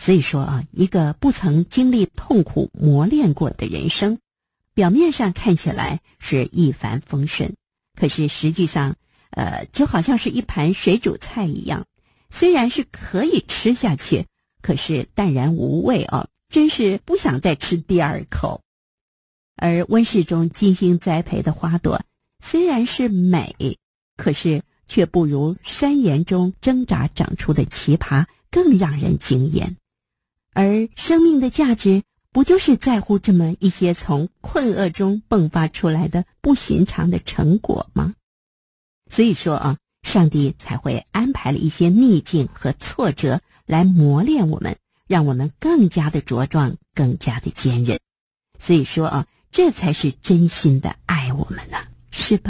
所以说啊，一个不曾经历痛苦磨练过的人生，表面上看起来是一帆风顺，可是实际上就好像是一盘水煮菜一样，虽然是可以吃下去，可是淡然无味哦，真是不想再吃第二口。而温室中精心栽培的花朵虽然是美，可是却不如山岩中挣扎长出的奇葩更让人惊艳。而生命的价值不就是在乎这么一些从困厄中迸发出来的不寻常的成果吗？所以说啊，上帝才会安排了一些逆境和挫折来磨练我们，让我们更加的茁壮，更加的坚韧。所以说啊，这才是真心的爱我们呢，是吧？